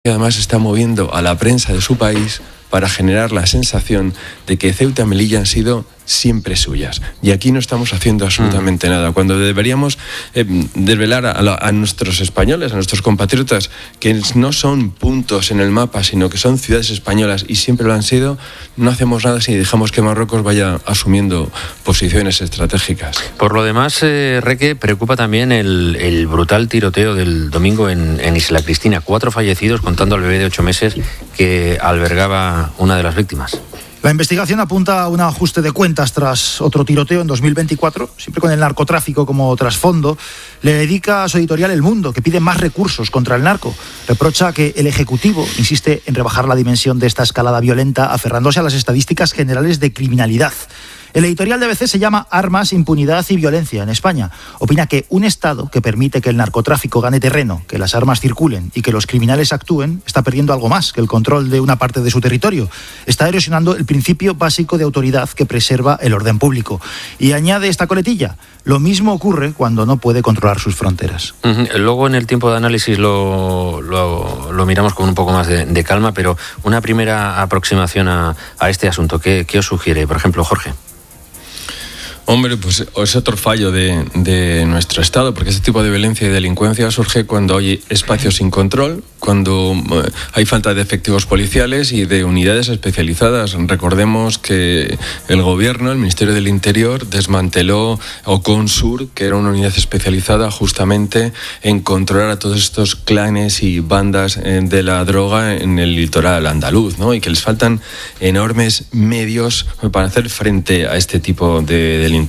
además está moviendo a la prensa de su país para generar la sensación de que Ceuta y Melilla han sido siempre suyas. Y aquí no estamos haciendo absolutamente nada. Cuando deberíamos desvelar a nuestros españoles, a nuestros compatriotas, que no son puntos en el mapa, sino que son ciudades españolas y siempre lo han sido, no hacemos nada si dejamos que Marruecos vaya asumiendo posiciones estratégicas. Por lo demás, Reque, preocupa también el brutal tiroteo del domingo en Isla Cristina. 4 fallecidos, contando al bebé de 8 meses que albergaba una de las víctimas. La investigación apunta a un ajuste de cuentas tras otro tiroteo en 2024, siempre con el narcotráfico como trasfondo. Le dedica a su editorial El Mundo, que pide más recursos contra el narco. Reprocha que el Ejecutivo insiste en rebajar la dimensión de esta escalada violenta, aferrándose a las estadísticas generales de criminalidad. El editorial de ABC se llama Armas, Impunidad y Violencia en España. Opina que un Estado que permite que el narcotráfico gane terreno, que las armas circulen y que los criminales actúen, está perdiendo algo más que el control de una parte de su territorio. Está erosionando el principio básico de autoridad que preserva el orden público. Y añade esta coletilla: lo mismo ocurre cuando no puede controlar sus fronteras. Luego en el tiempo de análisis lo miramos con un poco más de calma, pero una primera aproximación a este asunto. ¿Qué os sugiere, por ejemplo, Jorge? Hombre, pues es otro fallo de nuestro Estado, porque este tipo de violencia y delincuencia surge cuando hay espacios sin control, cuando hay falta de efectivos policiales y de unidades especializadas. Recordemos que el gobierno, el Ministerio del Interior, desmanteló Oconsur, que era una unidad especializada justamente en controlar a todos estos clanes y bandas de la droga en el litoral andaluz, ¿no? Y que les faltan enormes medios para hacer frente a este tipo de delincuencia.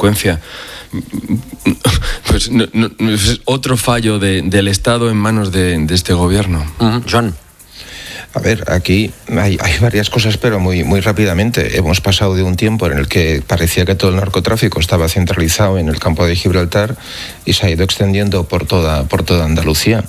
Pues es otro fallo del Estado en manos de este gobierno. Joan. A ver, aquí hay varias cosas, pero muy rápidamente. Hemos pasado de un tiempo en el que parecía que todo el narcotráfico estaba centralizado en el campo de Gibraltar y se ha ido extendiendo por toda Andalucía.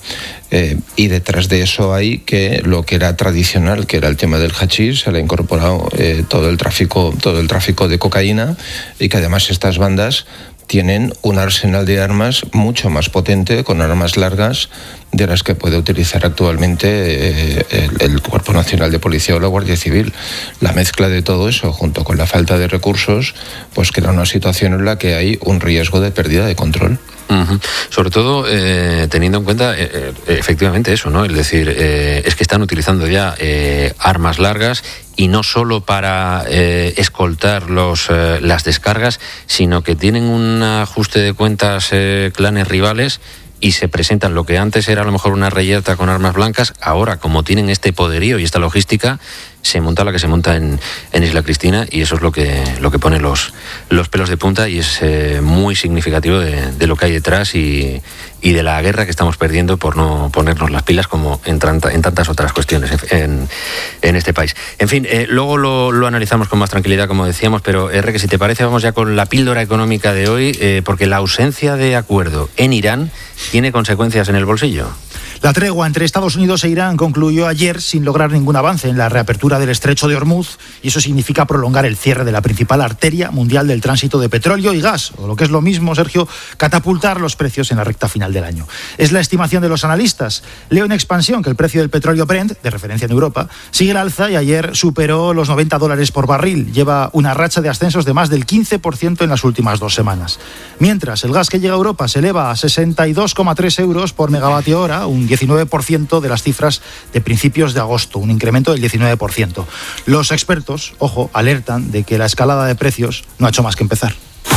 Y detrás de eso hay que lo que era tradicional, que era el tema del hachís, se le ha incorporado todo el tráfico de cocaína, y que además estas bandas tienen un arsenal de armas mucho más potente, con armas largas, de las que puede utilizar actualmente el Cuerpo Nacional de Policía o la Guardia Civil. La mezcla de todo eso, junto con la falta de recursos, pues crea una situación en la que hay un riesgo de pérdida de control. Sobre todo teniendo en cuenta efectivamente eso, ¿no? Es decir, es que están utilizando ya armas largas, y no solo para escoltar las descargas, sino que tienen un ajuste de cuentas clanes rivales, y se presentan lo que antes era a lo mejor una reyerta con armas blancas. Ahora, como tienen este poderío y esta logística, se monta la que se monta en Isla Cristina, y eso es lo que pone los pelos de punta, y es muy significativo de lo que hay detrás y de la guerra que estamos perdiendo por no ponernos las pilas, como en tantas otras cuestiones en este país. En fin, luego lo analizamos con más tranquilidad, como decíamos, pero que si te parece vamos ya con la píldora económica de hoy, porque la ausencia de acuerdo en Irán tiene consecuencias en el bolsillo. La tregua entre Estados Unidos e Irán concluyó ayer sin lograr ningún avance en la reapertura del estrecho de Hormuz, y eso significa prolongar el cierre de la principal arteria mundial del tránsito de petróleo y gas, o lo que es lo mismo, Sergio, catapultar los precios en la recta final del año. Es la estimación de los analistas. Leo en Expansión que el precio del petróleo Brent, de referencia en Europa, sigue al alza y ayer superó los $90 por barril. Lleva una racha de ascensos de más del 15% en las últimas 2 semanas. Mientras, el gas que llega a Europa se eleva a 62,3 euros por megavatio hora, un 19% de las cifras de principios de agosto, un incremento del 19%. Los expertos, ojo, alertan de que la escalada de precios no ha hecho más que empezar.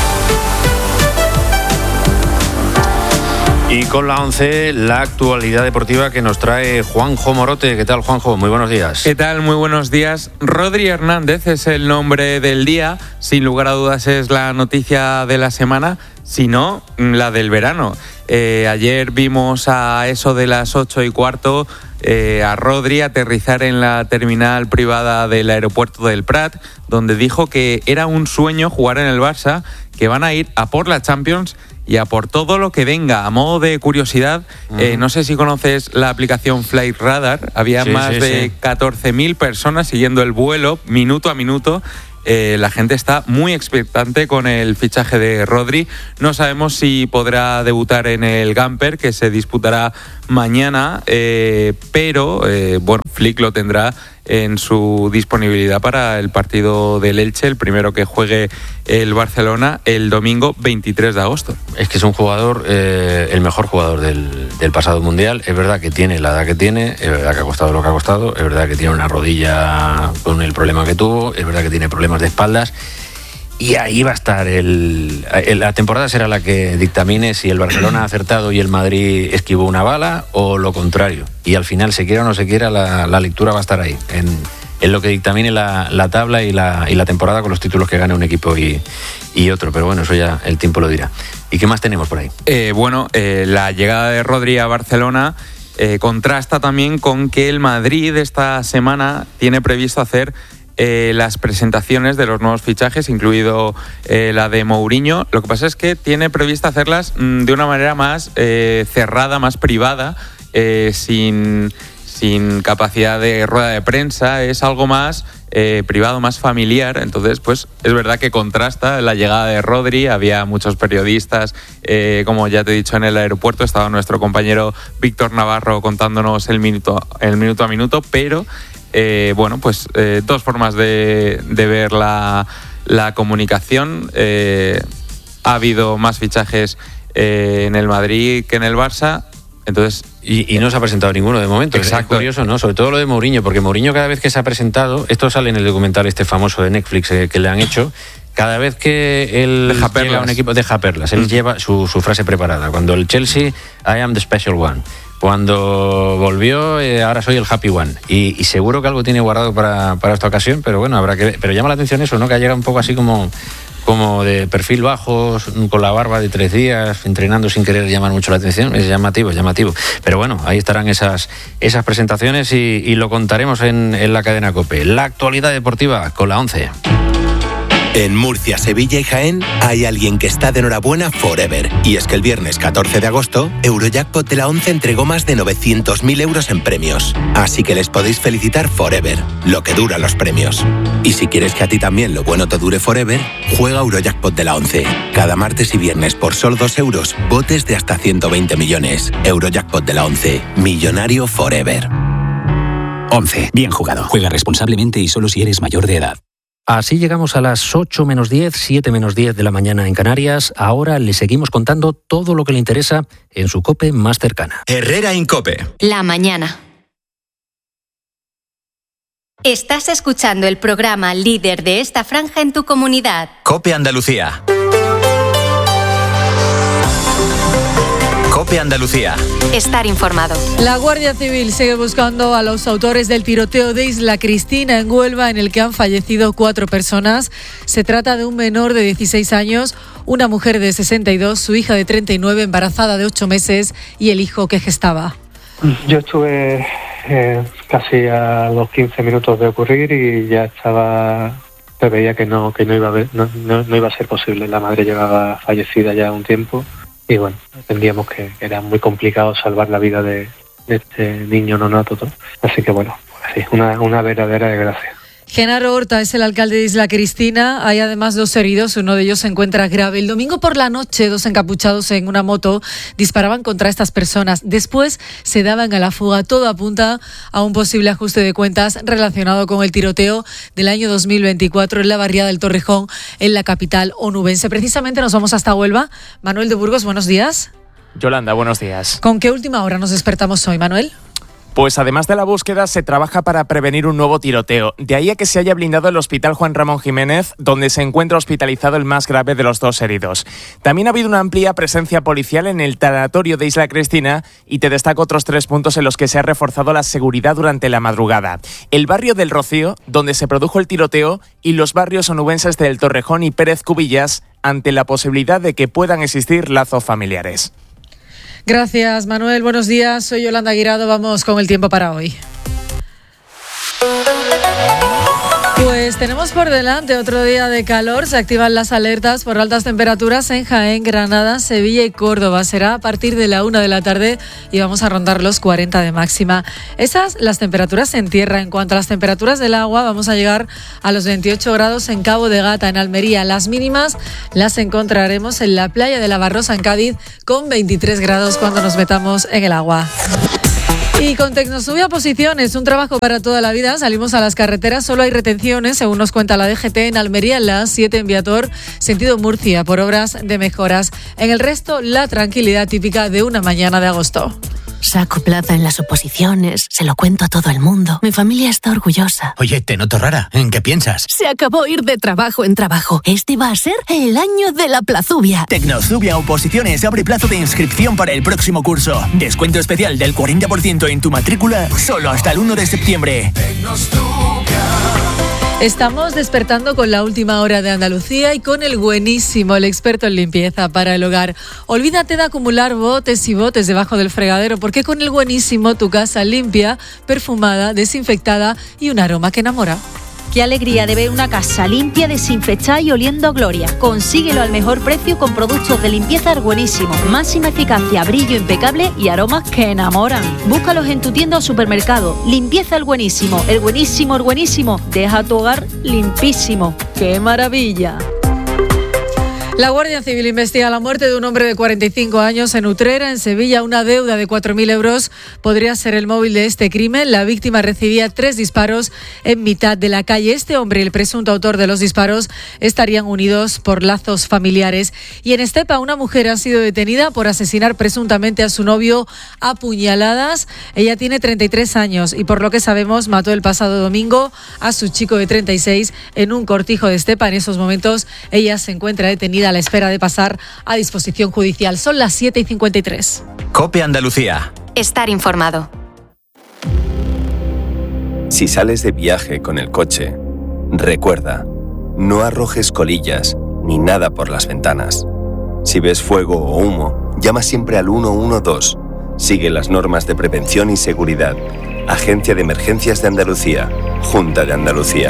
Y con la 11, la actualidad deportiva que nos trae Juanjo Morote. ¿Qué tal, Juanjo? Muy buenos días. ¿Qué tal? Muy buenos días. Rodri Hernández es el nombre del día. Sin lugar a dudas es la noticia de la semana, si no, la del verano. Ayer vimos a eso de las 8:15 a Rodri aterrizar en la terminal privada del aeropuerto del Prat, donde dijo que era un sueño jugar en el Barça, que van a ir a por la Champions y a por todo lo que venga. A modo de curiosidad, no sé si conoces la aplicación Flight Radar. Había más de 14.000 personas siguiendo el vuelo minuto a minuto la gente está muy expectante con el fichaje de Rodri. No sabemos si podrá debutar en el Gamper, que se disputará mañana, pero bueno, Flick lo tendrá en su disponibilidad para el partido del Elche, el primero que juegue el Barcelona el domingo 23 de agosto. Es que es un jugador, el mejor jugador del pasado Mundial. Es verdad que tiene la edad que tiene, es verdad que ha costado lo que ha costado, es verdad que tiene una rodilla con el problema que tuvo, es verdad que tiene problemas de espaldas. Y ahí va a estar la temporada será la que dictamine si el Barcelona ha acertado y el Madrid esquivó una bala o lo contrario. Y al final, se quiera o no se quiera, la lectura va a estar ahí, en lo que dictamine la tabla y la temporada, con los títulos que gane un equipo y otro. Pero bueno, eso ya el tiempo lo dirá. ¿Y qué más tenemos por ahí? La llegada de Rodri a Barcelona contrasta también con que el Madrid esta semana tiene previsto hacer las presentaciones de los nuevos fichajes, incluido la de Mourinho. Lo que pasa es que tiene previsto hacerlas de una manera más cerrada, más privada, sin capacidad de rueda de prensa. Es algo más privado, más familiar. Entonces, pues es verdad que contrasta la llegada de Rodri. Había muchos periodistas, como ya te he dicho, en el aeropuerto. Estaba nuestro compañero Víctor Navarro contándonos el minuto a minuto, pero dos formas de ver la comunicación. Ha habido más fichajes en el Madrid que en el Barça. Entonces, y no se ha presentado ninguno de momento. Exacto. Es curioso, ¿no? Sobre todo lo de Mourinho, porque Mourinho, cada vez que se ha presentado, esto sale en el documental este famoso de Netflix que le han hecho, cada vez que él llega a un equipo, deja perlas. Él lleva su frase preparada. Cuando el Chelsea, I am the special one. Cuando volvió, ahora soy el happy one. Y seguro que algo tiene guardado para esta ocasión, pero bueno, habrá que ver. Pero llama la atención eso, ¿no? Que ha llegado un poco así como de perfil bajo, con la barba de 3 días, entrenando sin querer llamar mucho la atención. Es llamativo. Pero bueno, ahí estarán esas presentaciones y lo contaremos en la cadena COPE. La actualidad deportiva con la 11. En Murcia, Sevilla y Jaén hay alguien que está de enhorabuena forever. Y es que el viernes 14 de agosto, Eurojackpot de la 11 entregó más de 900.000 euros en premios. Así que les podéis felicitar forever, lo que duran los premios. Y si quieres que a ti también lo bueno te dure forever, juega Eurojackpot de la 11. Cada martes y viernes por solo 2 euros, botes de hasta 120 millones. Eurojackpot de la 11, millonario forever. 11. Bien jugado. Juega responsablemente y solo si eres mayor de edad. Así llegamos a las 8 menos 10, 7 menos 10 de la mañana en Canarias. Ahora le seguimos contando todo lo que le interesa en su COPE más cercana. Herrera Incope. La mañana. Estás escuchando el programa líder de esta franja en tu comunidad. COPE Andalucía. COPE Andalucía. Estar informado. La Guardia Civil sigue buscando a los autores del tiroteo de Isla Cristina en Huelva, en el que han fallecido 4 personas. Se trata de un menor de 16 años, una mujer de 62, su hija de 39, embarazada de 8 meses y el hijo que gestaba. Yo estuve casi a los 15 minutos de ocurrir y ya se veía que no iba a ser posible. La madre llevaba fallecida ya un tiempo. Y bueno, entendíamos que era muy complicado salvar la vida de este niño nonato. Así que bueno, pues sí, una verdadera desgracia. Genaro Horta es el alcalde de Isla Cristina. Hay además 2 heridos, uno de ellos se encuentra grave. El domingo por la noche, 2 encapuchados en una moto disparaban contra estas personas. Después se daban a la fuga. Todo apunta a un posible ajuste de cuentas relacionado con el tiroteo del año 2024 en la barriada del Torrejón, en la capital onubense. Precisamente nos vamos hasta Huelva. Manuel de Burgos, buenos días. Yolanda, buenos días. ¿Con qué última hora nos despertamos hoy, Manuel? Pues además de la búsqueda, se trabaja para prevenir un nuevo tiroteo. De ahí a que se haya blindado el Hospital Juan Ramón Jiménez, donde se encuentra hospitalizado el más grave de los 2 heridos. También ha habido una amplia presencia policial en el tanatorio de Isla Cristina y te destaco otros 3 puntos en los que se ha reforzado la seguridad durante la madrugada. El barrio del Rocío, donde se produjo el tiroteo, y los barrios onubenses del Torrejón y Pérez Cubillas, ante la posibilidad de que puedan existir lazos familiares. Gracias, Manuel. Buenos días. Soy Yolanda Guirado. Vamos con el tiempo para hoy. Pues tenemos por delante otro día de calor. Se activan las alertas por altas temperaturas en Jaén, Granada, Sevilla y Córdoba. Será a partir de la 1 de la tarde y vamos a rondar los 40 de máxima. Esas las temperaturas en tierra. En cuanto a las temperaturas del agua, vamos a llegar a los 28 grados en Cabo de Gata, en Almería. Las mínimas las encontraremos en la playa de la Barrosa, en Cádiz, con 23 grados cuando nos metamos en el agua. Y con Tecnosubia Posiciones, un trabajo para toda la vida. Salimos a las carreteras, solo hay retenciones, según nos cuenta la DGT, en Almería, en la A7 en Viator, sentido Murcia, por obras de mejoras. En el resto, la tranquilidad típica de una mañana de agosto. Saco plaza en las oposiciones, se lo cuento a todo el mundo. Mi familia está orgullosa. Oye, te noto rara. ¿En qué piensas? Se acabó ir de trabajo en trabajo. Este va a ser el año de la plazubia. Tecnosubia Oposiciones abre plazo de inscripción para el próximo curso. Descuento especial del 40% en tu matrícula solo hasta el 1 de septiembre. Estamos despertando con la última hora de Andalucía y con el buenísimo, el experto en limpieza para el hogar. Olvídate de acumular botes y botes debajo del fregadero, porque con el buenísimo tu casa limpia, perfumada, desinfectada y un aroma que enamora. Qué alegría de ver una casa limpia, desinfectada y oliendo a gloria. Consíguelo al mejor precio con productos de limpieza Buenísimo. Máxima eficacia, brillo impecable y aromas que enamoran. Búscalos en tu tienda o supermercado. Limpieza El Buenísimo. El Buenísimo, el Buenísimo. Deja tu hogar limpísimo. ¡Qué maravilla! La Guardia Civil investiga la muerte de un hombre de 45 años en Utrera, en Sevilla. Una deuda de 4.000 euros podría ser el móvil de este crimen. La víctima recibía 3 disparos en mitad de la calle. Este hombre y el presunto autor de los disparos estarían unidos por lazos familiares. Y en Estepa, una mujer ha sido detenida por asesinar presuntamente a su novio a puñaladas. Ella tiene 33 años y, por lo que sabemos, mató el pasado domingo a su chico de 36 en un cortijo de Estepa. En esos momentos, ella se encuentra detenida a la espera de pasar a disposición judicial. Son las 7:53. COPE Andalucía. Estar informado. Si sales de viaje con el coche, recuerda, no arrojes colillas ni nada por las ventanas. Si ves fuego o humo, llama siempre al 112. Sigue las normas de prevención y seguridad. Agencia de Emergencias de Andalucía. Junta de Andalucía.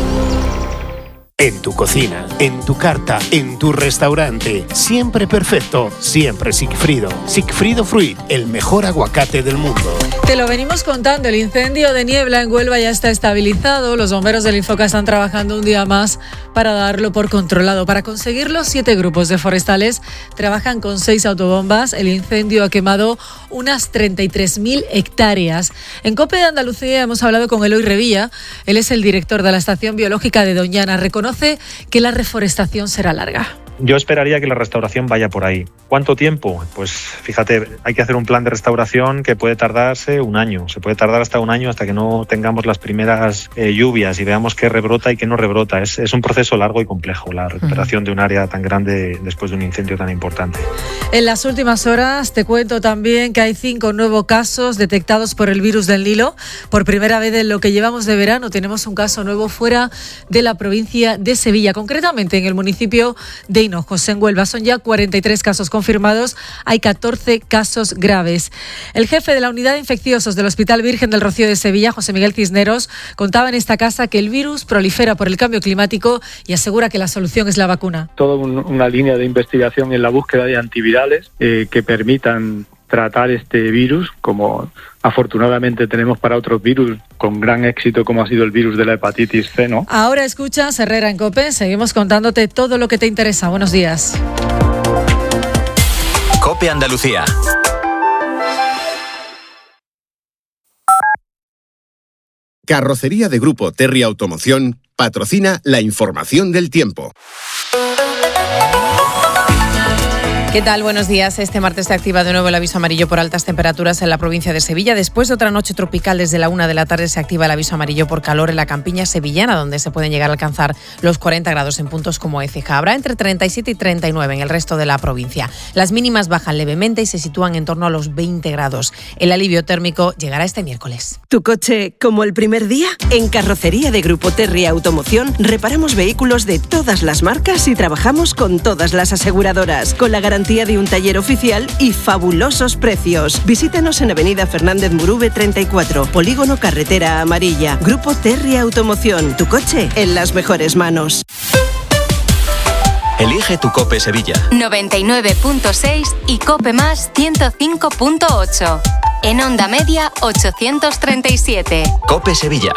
En tu cocina, en tu carta, en tu restaurante. Siempre perfecto, siempre Sigfrido. Sigfrido Fruit, el mejor aguacate del mundo. Te lo venimos contando, el incendio de niebla en Huelva ya está estabilizado. Los bomberos del Infoca están trabajando un día más para darlo por controlado. Para conseguirlo, 7 grupos de forestales trabajan con 6 autobombas. El incendio ha quemado unas 33.000 hectáreas. En COPE de Andalucía hemos hablado con Eloy Revilla. Él es el director de la Estación Biológica de Doñana. Reconoce que la reforestación será larga. Yo esperaría que la restauración vaya por ahí. ¿Cuánto tiempo? Pues fíjate, hay que hacer un plan de restauración que puede tardarse un año. Se puede tardar hasta un año hasta que no tengamos las primeras lluvias y veamos qué rebrota y qué no rebrota. Es un proceso largo y complejo la recuperación de un área tan grande después de un incendio tan importante. En las últimas horas te cuento también que hay 5 nuevos casos detectados por el virus del Nilo. Por primera vez en lo que llevamos de verano tenemos un caso nuevo fuera de la provincia de Sevilla, concretamente en el municipio de Hinojos, en Huelva. Son ya 43 casos confirmados, hay 14 casos graves. El jefe de la unidad de infecciosos del Hospital Virgen del Rocío de Sevilla, José Miguel Cisneros, contaba en esta casa que el virus prolifera por el cambio climático y asegura que la solución es la vacuna. Toda una línea de investigación en la búsqueda de antivirales que permitan tratar este virus, como afortunadamente tenemos para otros virus con gran éxito, como ha sido el virus de la hepatitis C, ¿no? Ahora escuchas Herrera en COPE, seguimos contándote todo lo que te interesa. Buenos días. COPE Andalucía. Carrocería de Grupo Terry Automoción patrocina la información del tiempo. ¿Qué tal? Buenos días. Este martes se activa de nuevo el aviso amarillo por altas temperaturas en la provincia de Sevilla. Después de otra noche tropical, desde la 1 de la tarde se activa el aviso amarillo por calor en la campiña sevillana, donde se pueden llegar a alcanzar los 40 grados en puntos como Écija. Habrá entre 37 y 39 en el resto de la provincia. Las mínimas bajan levemente y se sitúan en torno a los 20 grados. El alivio térmico llegará este miércoles. ¿Tu coche como el primer día? En Carrocería de Grupo Terry Automoción reparamos vehículos de todas las marcas y trabajamos con todas las aseguradoras, con la garantía garantía de un taller oficial y fabulosos precios. Visítanos en Avenida Fernández Murube 34, Polígono Carretera Amarilla. Grupo Terry Automoción. Tu coche en las mejores manos. Elige tu Cope Sevilla. 99.6 y Cope Más 105.8. En onda media 837. Cope Sevilla.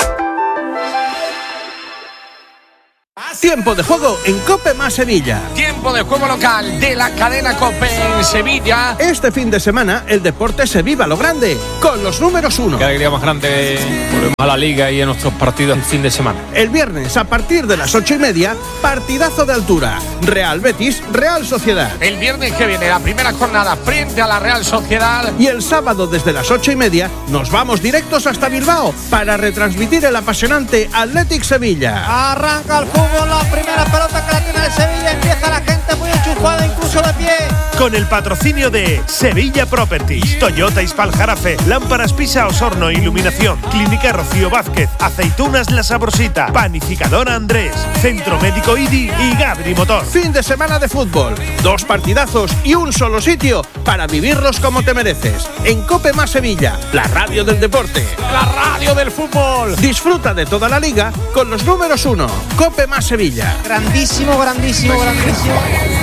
Tiempo de juego en Cope Más Sevilla. Tiempo de juego local de la cadena Cope en Sevilla. Este fin de semana el deporte se viva a lo grande, con los números 1. Qué alegría más grande. Volvemos a la Liga y a nuestros partidos el fin de semana. El viernes a partir de las 8:30, partidazo de altura. Real Betis, Real Sociedad. El viernes que viene la primera jornada frente a la Real Sociedad. Y el sábado desde las 8:30 nos vamos directos hasta Bilbao para retransmitir el apasionante Athletic Sevilla. Arranca el fútbol. La primera pelota que la tiene el Sevilla, empieza la gente muy enchufada, incluso de pie. Con el patrocinio de Sevilla Properties, Toyota Ispal Jarafe, Lámparas Pisa Osorno Iluminación, Clínica Rocío Vázquez, Aceitunas La Sabrosita, Panificadora Andrés, Centro Médico IDI y Gabri Motor. Fin de semana de fútbol, 2 partidazos y un solo sitio para vivirlos como te mereces. En Cope Más Sevilla, la radio del deporte, la radio del fútbol. Disfruta de toda la liga con los números 1. Cope Más Sevilla. Grandísimo, grandísimo, grandísimo.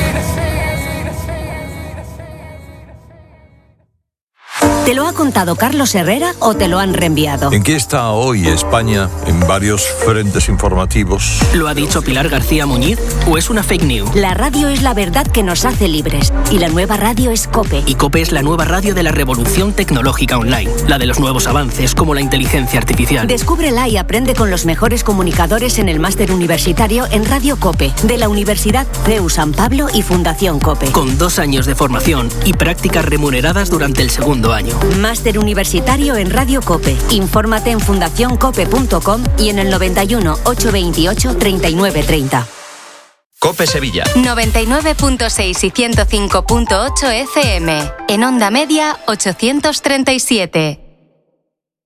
¿Te lo ha contado Carlos Herrera o te lo han reenviado? ¿En qué está hoy España en varios frentes informativos? ¿Lo ha dicho Pilar García Muñiz o es una fake news? La radio es la verdad que nos hace libres y la nueva radio es COPE. Y COPE es la nueva radio de la revolución tecnológica online, la de los nuevos avances como la inteligencia artificial. Descúbrela y aprende con los mejores comunicadores en el máster universitario en Radio COPE de la Universidad CEU San Pablo y Fundación COPE. Con 2 años de formación y prácticas remuneradas durante el segundo año. Máster universitario en Radio COPE. Infórmate en fundacioncope.com y en el 91 828 3930. Cope Sevilla. 99.6 y 105.8 FM. En onda media 837.